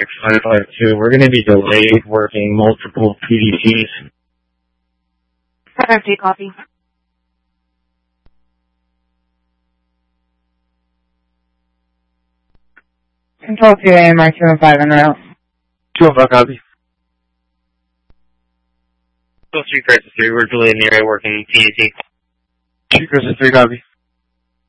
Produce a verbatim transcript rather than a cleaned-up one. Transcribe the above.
five five two. We're going to be delayed working multiple P D Ts. five five two, copy. Control two, A M R two one five en route. two one five, copy. Control three, Crisis three, we're delayed in the area working P D T. two Crisis three, copy.